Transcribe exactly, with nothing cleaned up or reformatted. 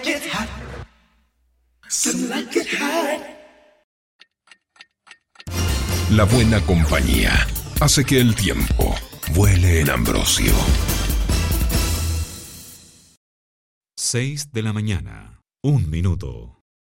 get hot. Sunlight get hot. La buena compañía hace que el tiempo vuele en Ambrosio. Seis de la mañana, un minuto.